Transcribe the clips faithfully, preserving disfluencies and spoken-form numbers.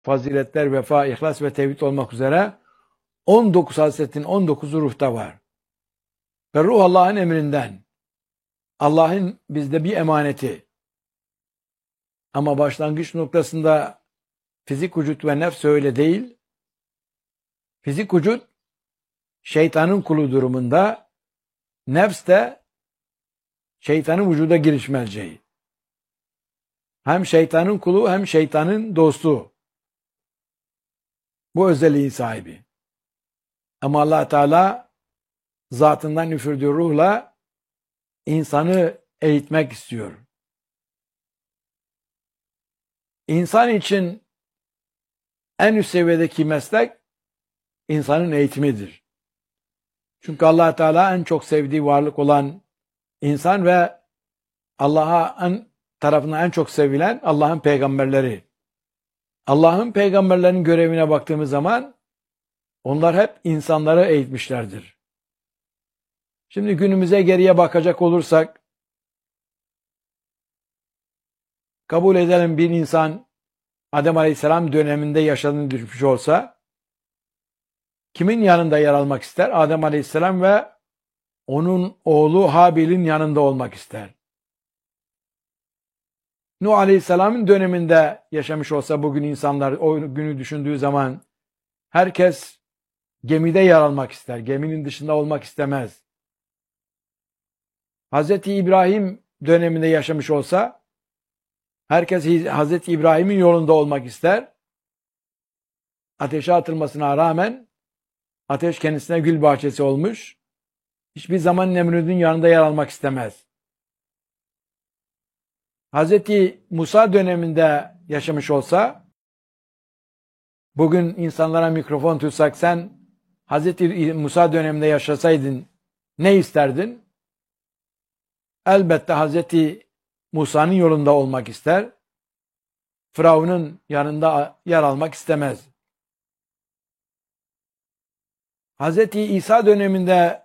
faziletler, vefa, ihlas ve tevhid olmak üzere on dokuz hasletin on dokuzu ruhta var. Ve ruh Allah'ın emrinden. Allah'ın bizde bir emaneti. Ama başlangıç noktasında fizik vücut ve nefs öyle değil. Fizik vücut şeytanın kulu durumunda, nefs de şeytanın vücuda giriş merceği. Hem şeytanın kulu hem şeytanın dostu. Bu özelliğin sahibi. Ama Allah Teala zatından üfürdüğü ruhla insanı eğitmek istiyor. İnsan için en üst seviyedeki meslek insanın eğitimidir. Çünkü Allah Teala en çok sevdiği varlık olan insan ve Allah'a en, tarafından en çok sevilen Allah'ın peygamberleri. Allah'ın peygamberlerinin görevine baktığımız zaman onlar hep insanları eğitmişlerdir. Şimdi günümüze geriye bakacak olursak, kabul edelim bir insan Adem Aleyhisselam döneminde yaşadığını düşmüş olsa, kimin yanında yer almak ister? Adem Aleyhisselam ve onun oğlu Habil'in yanında olmak ister. Nuh Aleyhisselam'ın döneminde yaşamış olsa bugün insanlar o günü düşündüğü zaman herkes gemide yer almak ister. Geminin dışında olmak istemez. Hazreti İbrahim döneminde yaşamış olsa herkes Hazreti İbrahim'in yolunda olmak ister. Ateşe atılmasına rağmen ateş kendisine gül bahçesi olmuş. Hiçbir zaman Nemrut'un yanında yer almak istemez. Hazreti Musa döneminde yaşamış olsa, bugün insanlara mikrofon tutsak sen Hazreti Musa döneminde yaşasaydın ne isterdin? Elbette Hazreti Musa'nın yolunda olmak ister. Firavun'un yanında yer almak istemez. Hazreti İsa döneminde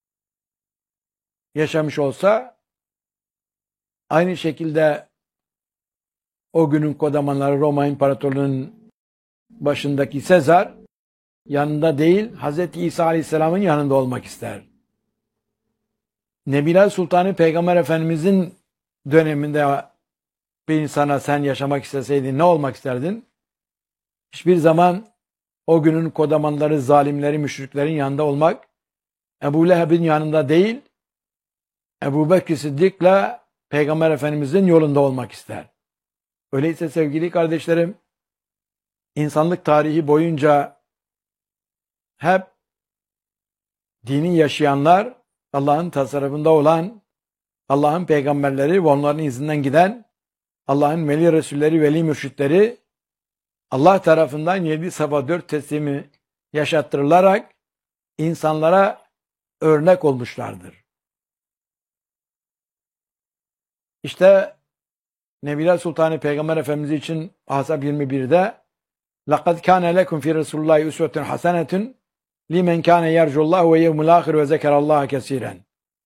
yaşamış olsa, aynı şekilde o günün kodamanları Roma İmparatorluğu'nun başındaki Sezar yanında değil, Hazreti İsa Aleyhisselam'ın yanında olmak ister. Nebiler Sultanı Peygamber Efendimizin döneminde bir insana sen yaşamak isteseydin ne olmak isterdin? Hiçbir zaman o günün kodamanları, zalimleri, müşriklerin yanında olmak, Ebu Leheb'in yanında değil, Ebu Bekir Sıddık'la Peygamber Efendimizin yolunda olmak ister. Öyleyse sevgili kardeşlerim, insanlık tarihi boyunca hep dini yaşayanlar, Allah'ın tasarrufunda olan, Allah'ın peygamberleri ve onların izinden giden, Allah'ın veli resulleri, veli mürşitleri, Allah tarafından yedi sabah dört teslimi yaşattırılarak insanlara örnek olmuşlardır. İşte Nebiler Sultanı Peygamber Efendimiz için Ahzab yirmi birde لَقَدْ كَانَ لَكُمْ فِي رَسُولِ اللّٰهِ اُسْوَةٌ حَسَنَةٌ لِمَنْ كَانَ يَرْجُ اللّٰهُ وَيَوْمُ الْآخِرِ وَذَكَرَ اللّٰهَ كَثِيرًا.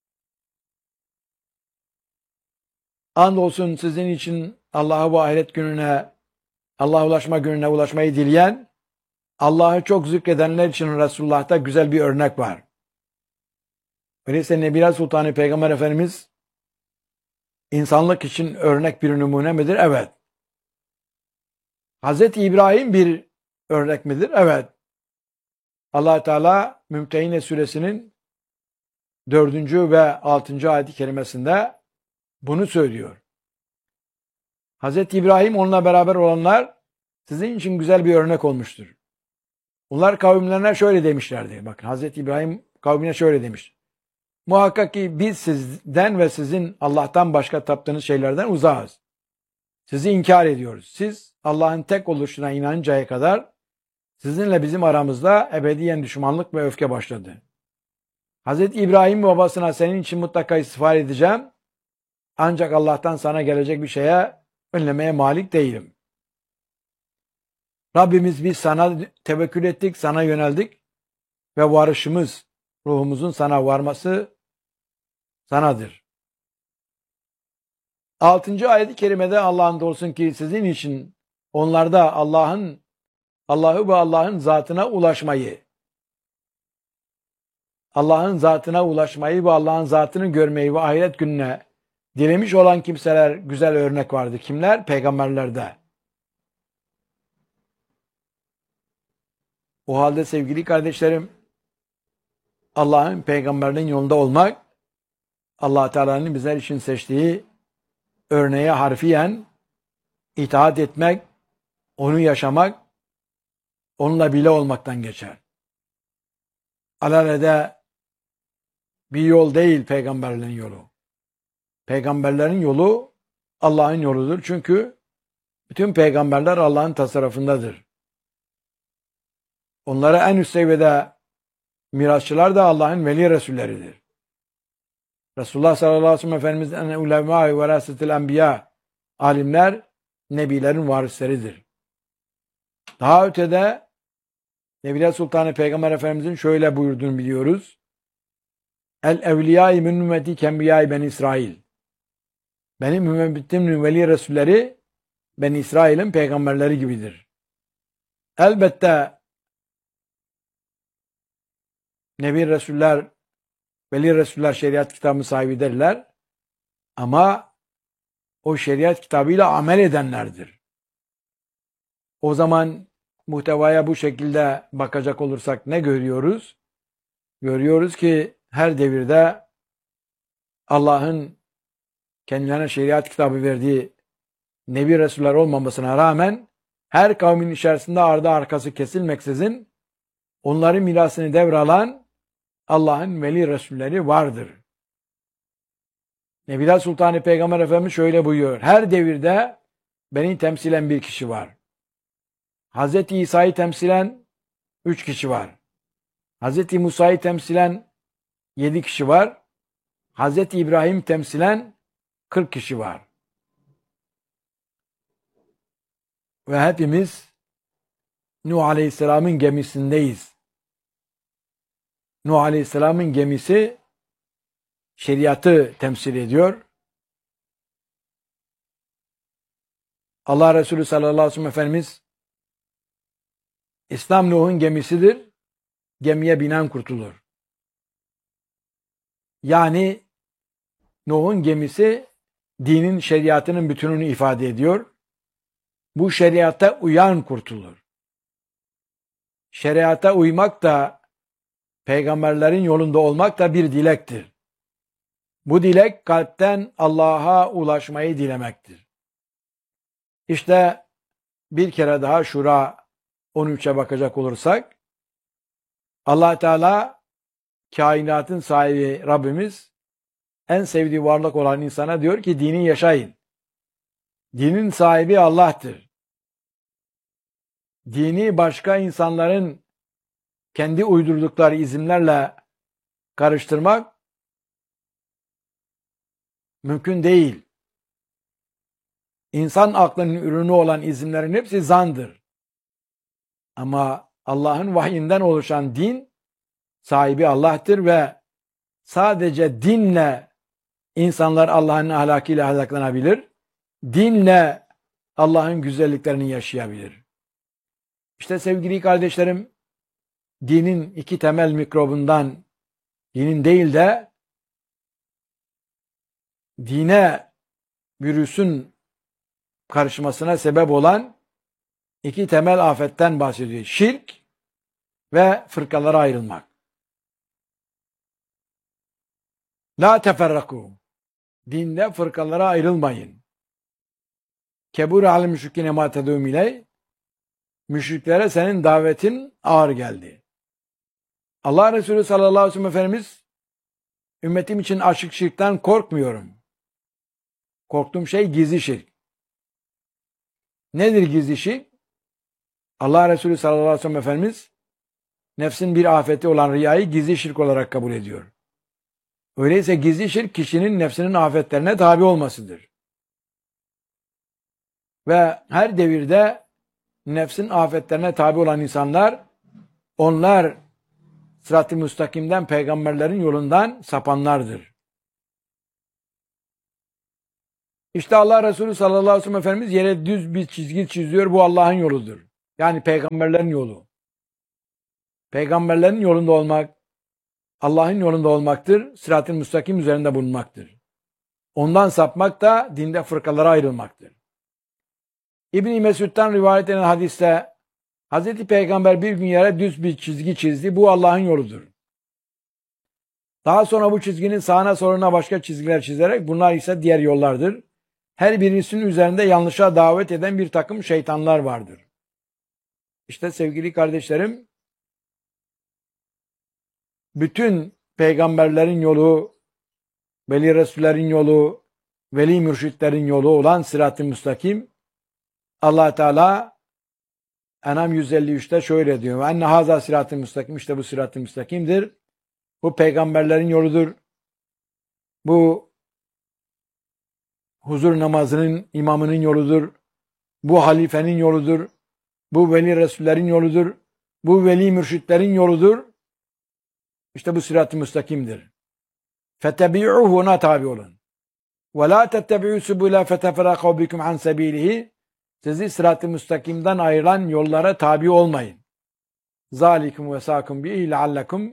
Andolsun sizin için Allah'a bu ahiret gününe, Allah'a ulaşma gününe ulaşmayı dileyen, Allah'ı çok zikredenler için Resulullah'ta güzel bir örnek var. Öyleyse Nebiler Sultanı Peygamber Efendimiz insanlık için örnek bir numune midir? Evet. Hazreti İbrahim bir örnek midir? Evet. Allah Teala Mümtehine suresinin dördüncü ve altıncı ayet-i kerimesinde bunu söylüyor. Hazreti İbrahim onunla beraber olanlar sizin için güzel bir örnek olmuştur. Onlar kavimlerine şöyle demişlerdi. Bakın Hazreti İbrahim kavmine şöyle demiş. Muhakkak ki biz sizden ve sizin Allah'tan başka taptığınız şeylerden uzağız. Sizi inkar ediyoruz. Siz Allah'ın tek oluşuna inanıncaya kadar sizinle bizim aramızda ebediyen düşmanlık ve öfke başladı. Hazreti İbrahim babasına senin için mutlaka istiğfar edeceğim. Ancak Allah'tan sana gelecek bir şeye önlemeye malik değilim. Rabbimiz biz sana tevekkül ettik, sana yöneldik ve varışımız, ruhumuzun sana varması sanadır. Altıncı ayet-i kerimede Allah'ın olsun ki sizin için onlarda Allah'ın Allah'ı ve Allah'ın zatına ulaşmayı, Allah'ın zatına ulaşmayı ve Allah'ın zatını görmeyi ve ahiret gününe dilemiş olan kimseler güzel örnek vardı. Kimler? Peygamberlerde. O halde sevgili kardeşlerim, Allah'ın peygamberinin yolunda olmak, Allah Teala'nın bizler için seçtiği örneğe harfiyen itaat etmek, onu yaşamak, onunla bile olmaktan geçer. Alelade bir yol değil peygamberlerin yolu. Peygamberlerin yolu Allah'ın yoludur. Çünkü bütün peygamberler Allah'ın tasarrufundadır. Onlara en üst seviyede mirasçılar da Allah'ın veli resulleridir. Resulullah sallallahu aleyhi ve sellem Efendimiz en ulema-i verasetil enbiya, alimler nebilerin varisleridir. Daha ötede Nebiler Sultanı Peygamber Efendimizin şöyle buyurduğunu biliyoruz. El evliyâ-i min ümmeti kembiyâ-i ben İsrail. Benim ümmetimin veli resulleri ben İsrail'in peygamberleri gibidir. Elbette Nebi Resuller, veli Resuller şeriat kitabı sahibi derler. Ama o şeriat kitabıyla amel edenlerdir. O zaman muhtevaya bu şekilde bakacak olursak ne görüyoruz? Görüyoruz ki her devirde Allah'ın kendilerine şeriat kitabı verdiği Nebi Resuller olmamasına rağmen her kavmin içerisinde ardı arkası kesilmeksizin onların mirasını devralan Allah'ın veli Resulleri vardır. Nebiler Sultanı Peygamber Efendimiz şöyle buyuruyor. Her devirde beni temsilen bir kişi var. Hazreti İsa'yı temsilen üç kişi var. Hazreti Musa'yı temsilen yedi kişi var. Hazreti İbrahim temsilen kırk kişi var. Ve hepimiz Nuh Aleyhisselam'ın gemisindeyiz. Nuh Aleyhisselam'ın gemisi şeriatı temsil ediyor. Allah Resulü sallallahu aleyhi ve sellem Efendimiz İslam Nuh'un gemisidir. Gemiye binen kurtulur. Yani Nuh'un gemisi dinin şeriatının bütününü ifade ediyor. Bu şeriata uyan kurtulur. Şeriata uymak da peygamberlerin yolunda olmak da bir dilektir. Bu dilek kalpten Allah'a ulaşmayı dilemektir. İşte bir kere daha Şura on üçe bakacak olursak Allah Teala kainatın sahibi Rabbimiz en sevdiği varlık olan insana diyor ki dini yaşayın. Dinin sahibi Allah'tır. Dini başka insanların kendi uydurdukları izimlerle karıştırmak mümkün değil. İnsan aklının ürünü olan izimlerin hepsi zandır. Ama Allah'ın vahyinden oluşan din sahibi Allah'tır ve sadece dinle insanlar Allah'ın ahlakıyla ahlaklanabilir. Dinle Allah'ın güzelliklerini yaşayabilir. İşte sevgili kardeşlerim, dinin iki temel mikrobundan, dinin değil de dine virüsün karışmasına sebep olan iki temel afetten bahsediyor. Şirk ve fırkalara ayrılmak. La teferraku. Dinde fırkalara ayrılmayın. Kebur al müşrikine ma tedum iley. Müşriklere senin davetin ağır geldi. Allah Resulü sallallahu aleyhi ve sellem Efendimiz ümmetim için açık şirkten korkmuyorum. Korktuğum şey gizli şirk. Nedir gizli şirk? Allah Resulü sallallahu aleyhi ve sellem Efendimiz nefsin bir afeti olan riyayı gizli şirk olarak kabul ediyor. Öyleyse gizli şirk kişinin nefsinin afetlerine tabi olmasıdır. Ve her devirde nefsin afetlerine tabi olan insanlar, onlar sırat-ı müstakimden, peygamberlerin yolundan sapanlardır. İşte Allah Resulü sallallahu aleyhi ve sellem Efendimiz yere düz bir çizgi çiziyor. Bu Allah'ın yoludur. Yani peygamberlerin yolu. Peygamberlerin yolunda olmak, Allah'ın yolunda olmaktır. Sırat-ı müstakim üzerinde bulunmaktır. Ondan sapmak da dinde fırkalara ayrılmaktır. İbn-i Mesud'dan rivayet edilen hadiste Hazreti Peygamber bir gün yere düz bir çizgi çizdi. Bu Allah'ın yoludur. Daha sonra bu çizginin sağına soluna başka çizgiler çizerek bunlar ise diğer yollardır. Her birisinin üzerinde yanlışa davet eden bir takım şeytanlar vardır. İşte sevgili kardeşlerim, bütün peygamberlerin yolu, veli resullerin yolu, veli mürşitlerin yolu olan Sırat-ı Müstakim, Allah Teala En'am yüz elli üçte şöyle diyor. Enne haza Sırat-ı Müstakim, işte bu Sırat-ı Müstakim'dir. Bu peygamberlerin yoludur. Bu huzur namazının imamının yoludur. Bu halifenin yoludur. Bu veli resullerin yoludur. Bu veli mürşitlerin yoludur. İşte bu Sırat-ı Müstakim'dir. Fetebi'uhu, ona tabi olun. Ve la tettebi'u subula feteferaku bikum an sebilihi. Sizi Sırat-ı Müstakim'den ayrılan yollara tabi olmayın. Zalikum ve sakum bihi leallekum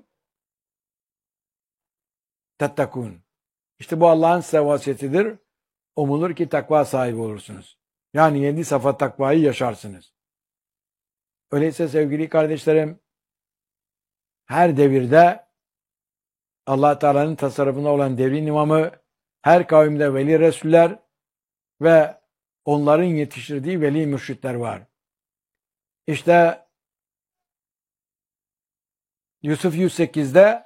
tettekûn. İşte bu Allah'ın size vasiyetidir. Umulur ki takva sahibi olursunuz. Yani yedi safa takvayı yaşarsınız. Öyleyse sevgili kardeşlerim, her devirde Allah Teala'nın tasarrufunda olan devrin imamı, her kavimde veli resuller ve onların yetiştirdiği veli mürşitler var. İşte Yusuf yüz sekizde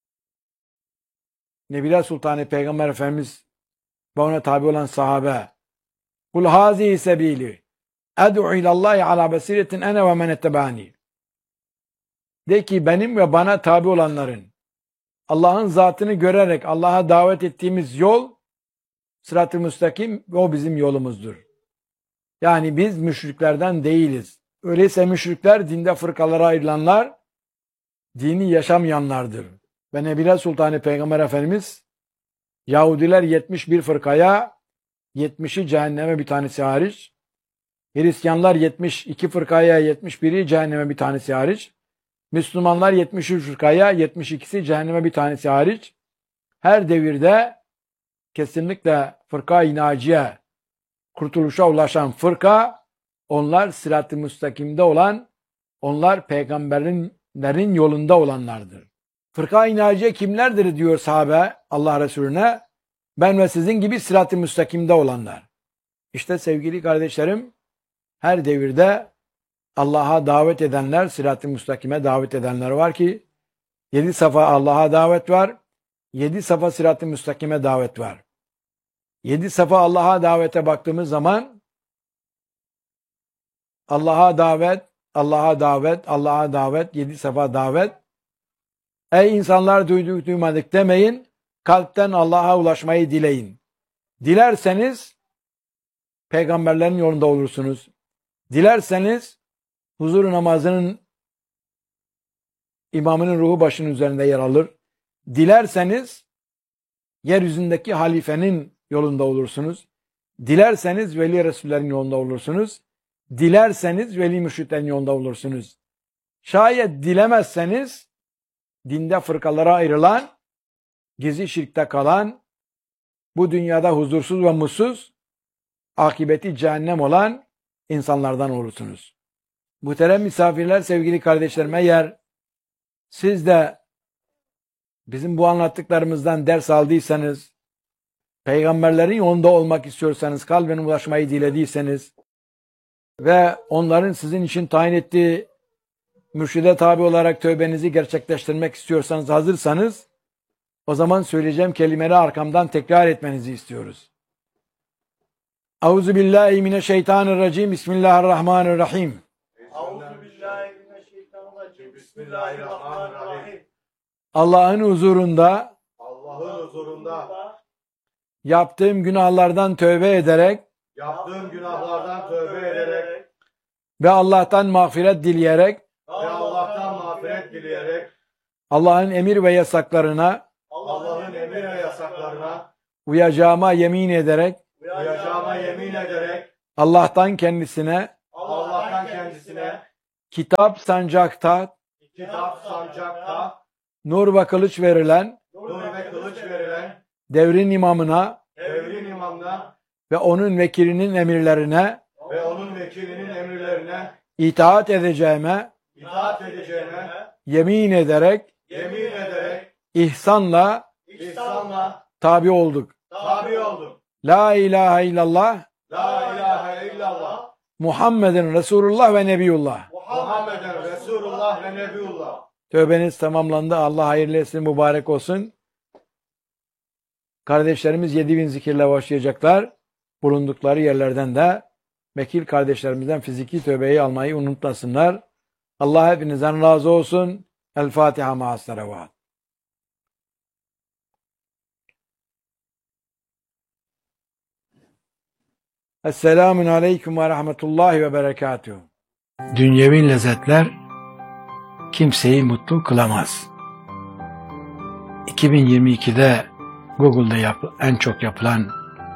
Nebiler Sultanı Peygamber Efendimiz ve ona tabi olan sahabe, Kul hazihi sebili ed'u ilallahi ala basiretin ene ve men ettebani. De ki benim ve bana tabi olanların Allah'ın zatını görerek Allah'a davet ettiğimiz yol Sırat-ı Müstakim ve o bizim yolumuzdur. Yani biz müşriklerden değiliz. Öyleyse müşrikler dinde fırkalara ayrılanlar, dini yaşamayanlardır. Ve Nebiler Sultanı Peygamber Efendimiz Yahudiler yetmiş bir fırkaya, yetmişi cehenneme bir tanesi hariç, Hristiyanlar yetmiş iki fırkaya, yetmiş biri cehenneme bir tanesi hariç, Müslümanlar yetmiş üç fırkaya, yetmiş ikisi cehenneme bir tanesi hariç, her devirde kesinlikle fırka-i naciye, kurtuluşa ulaşan fırka, onlar Sırat-ı Müstakim'de olan, onlar peygamberlerin yolunda olanlardır. Fırka-i naciye kimlerdir diyor sahabe Allah Resulüne? Ben ve sizin gibi Sırat-ı Müstakim'de olanlar. İşte sevgili kardeşlerim, her devirde Allah'a davet edenler, Sırat-ı Müstakim'e davet edenler var ki, yedi safa Allah'a davet var, yedi safa Sırat-ı Müstakim'e davet var. Yedi safa Allah'a davete baktığımız zaman, Allah'a davet, Allah'a davet, Allah'a davet, yedi safa davet. Ey insanlar, duyduk duymadık demeyin, kalpten Allah'a ulaşmayı dileyin. Dilerseniz peygamberlerin yolunda olursunuz. Dilerseniz huzur namazının imamının ruhu başının üzerinde yer alır. Dilerseniz yeryüzündeki halifenin yolunda olursunuz. Dilerseniz veli resullerin yolunda olursunuz. Dilerseniz veli mürşitlerin yolunda olursunuz. Şayet dilemezseniz dinde fırkalara ayrılan, gizli şirkte kalan, bu dünyada huzursuz ve mutsuz, akıbeti cehennem olan insanlardan olursunuz. Muhterem misafirler, sevgili kardeşlerim, eğer siz de bizim bu anlattıklarımızdan ders aldıysanız, peygamberlerin yolunda olmak istiyorsanız, kalben ulaşmayı dilediyseniz ve onların sizin için tayin ettiği mürşide tabi olarak tövbenizi gerçekleştirmek istiyorsanız, hazırsanız, o zaman söyleyeceğim kelimeleri arkamdan tekrar etmenizi istiyoruz. Euzubillahimineşşeytanirracim. Bismillahirrahmanirrahim. Euzubillahimineşşeytanirracim. Bismillahirrahmanirrahim. Allah'ın huzurunda Allah'ın huzurunda yaptığım günahlardan tövbe ederek yaptığım günahlardan tövbe ederek ve Allah'tan mağfiret dileyerek ve Allah'tan mağfiret dileyerek Allah'ın emir ve yasaklarına Allah'ın emir ve yasaklarına uyacağıma yemin ederek uyacağıma yemin ederek Allah'tan kendisine Allah'tan kendisine kitap sancakta, kitap sancakta, nur ve kılıç verilen nur ve kılıç verilen devrin imamına devrin imamına ve onun vekilinin emirlerine ve onun vekilinin emirlerine itaat edeceğime itaat edeceğime yemin ederek yemin ederek ihsanla ihsanla tabi olduk. tabi oldum. La ilahe illallah La ilahe illallah Muhammeden Resulullah ve Nebiyullah. Muhammeden Resulullah ve Nebiyullah. Tövbeniz tamamlandı. Allah hayırlı etsin, mübarek olsun. Kardeşlerimiz yedi bin zikirle başlayacaklar. Bulundukları yerlerden de vekil kardeşlerimizden fiziki tövbeyi almayı unutmasınlar. Allah hepinizden razı olsun. El Fatiha ma'as salavat. Esselamun aleyküm ve rahmetullahi ve berekatuhu. Dünyevi lezzetler kimseyi mutlu kılamaz. iki bin yirmi ikide Google'da yap, en çok yapılan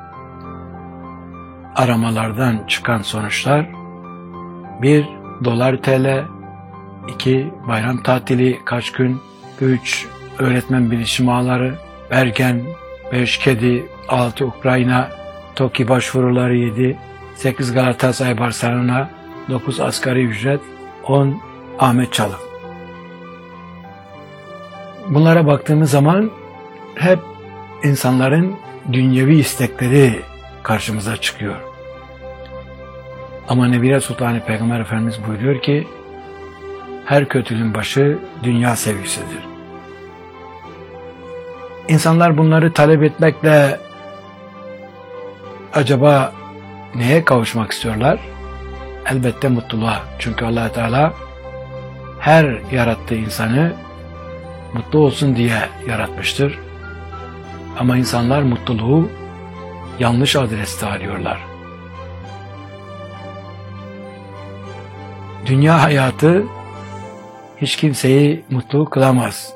aramalardan çıkan sonuçlar: bir dolar T L, iki bayram tatili kaç gün, üç öğretmen bilişim ağları, Bergen, beş kedi, altı Ukrayna, TOKİ başvuruları yedi, sekiz Galatasaray Barcelona, dokuz asgari ücret, on Ahmet Çalık. Bunlara baktığımız zaman hep insanların dünyevi istekleri karşımıza çıkıyor. Ama Nebire Sultanı Peygamber Efendimiz buyuruyor ki, her kötülüğün başı dünya sevgisidir. İnsanlar bunları talep etmekle acaba neye kavuşmak istiyorlar? Elbette mutluluğa. Çünkü Allah Teala her yarattığı insanı mutlu olsun diye yaratmıştır. Ama insanlar mutluluğu yanlış adreste arıyorlar. Dünya hayatı hiç kimseyi mutlu kılamaz.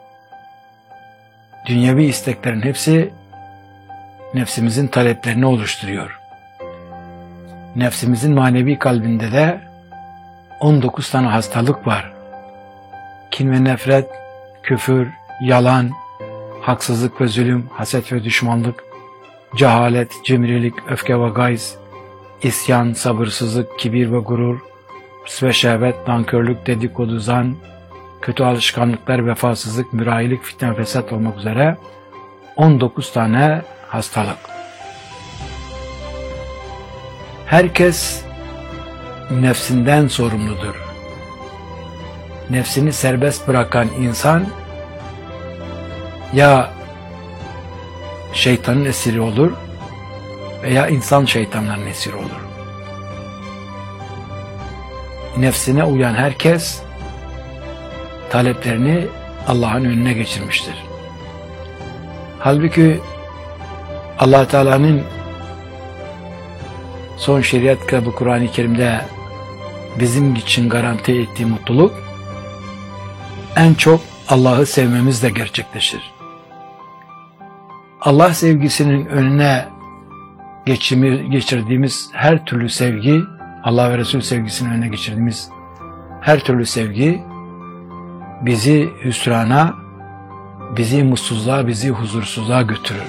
Dünyevi isteklerin hepsi nefsimizin taleplerini oluşturuyor. Nefsimizin manevi kalbinde de on dokuz tane hastalık var. Kin ve nefret, küfür, yalan, haksızlık ve zulüm, haset ve düşmanlık, cehalet, cimrilik, öfke ve gayz, isyan, sabırsızlık, kibir ve gurur, hırs ve şehvet, nankörlük, dedikodu, zan, kötü alışkanlıklar, vefasızlık, mürahilik, fitne, fesat olmak üzere on dokuz tane hastalık. Herkes nefsinden sorumludur. Nefsini serbest bırakan insan ya şeytanın esiri olur veya insan şeytanların esiri olur. Nefsine uyan herkes taleplerini Allah'ın önüne geçirmiştir. Halbuki Allah Teala'nın son şeriat kitabı Kur'an-ı Kerim'de bizim için garanti ettiği mutluluk en çok Allah'ı sevmemizle gerçekleşir. Allah sevgisinin önüne geçirdiğimiz her türlü sevgi, Allah ve Resul sevgisinin önüne geçirdiğimiz her türlü sevgi bizi hüsrana, bizi mutsuzluğa, bizi huzursuzluğa götürür.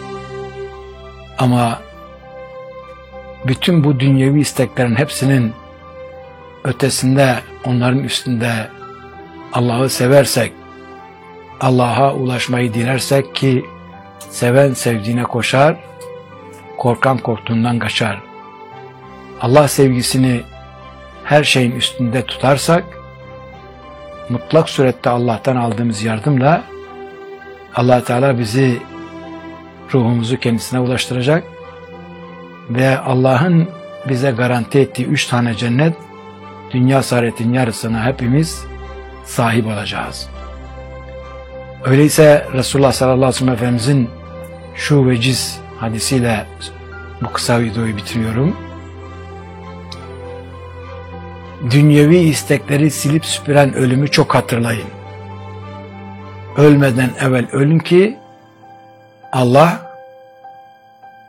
Ama bütün bu dünyevi isteklerin hepsinin ötesinde, onların üstünde Allah'ı seversek, Allah'a ulaşmayı dilersek ki seven sevdiğine koşar, korkan korktuğundan kaçar. Allah sevgisini her şeyin üstünde tutarsak, mutlak surette Allah'tan aldığımız yardımla Allah Teala bizi, ruhumuzu kendisine ulaştıracak ve Allah'ın bize garanti ettiği üç tane cennet, dünya saadetin yarısına hepimiz sahip olacağız. Öyleyse Resulullah sallallahu aleyhi ve sellem Efendimizin şu veciz hadisiyle bu kısa videoyu bitiriyorum. Dünyevi istekleri silip süpüren ölümü çok hatırlayın. Ölmeden evvel ölün ki Allah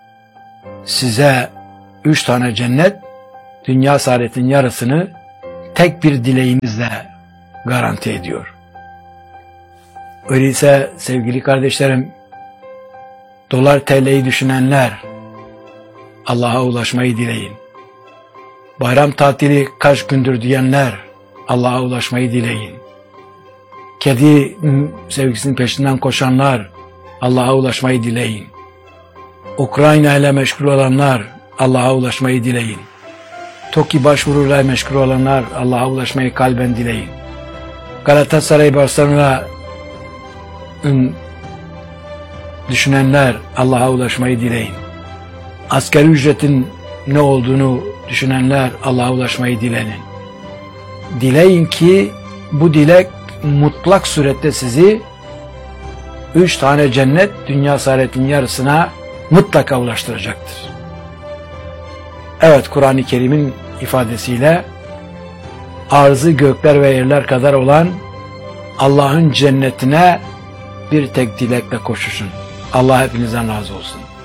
size üç tane cennet, dünya saadetin yarısını tek bir dileğinizle garanti ediyor. Öyleyse sevgili kardeşlerim, dolar T L'yi düşünenler Allah'a ulaşmayı dileyin. Bayram tatili kaç gündür diyenler Allah'a ulaşmayı dileyin. Kedi sevgisinin peşinden koşanlar Allah'a ulaşmayı dileyin. Ukrayna ile meşgul olanlar Allah'a ulaşmayı dileyin. TOKİ başvuruyla meşgul olanlar Allah'a ulaşmayı kalben dileyin. Galatasaray Barcelona düşünenler Allah'a ulaşmayı dileyin. Asgari ücretin ne olduğunu düşünenler Allah'a ulaşmayı dileyin. Dileyin ki bu dilek mutlak surette sizi üç tane cennet dünya saadetinin yarısına mutlaka ulaştıracaktır. Evet, Kur'an-ı Kerim'in ifadesiyle arzı gökler ve yerler kadar olan Allah'ın cennetine bir tek dilekle koşuşun. Allah hepinizden razı olsun.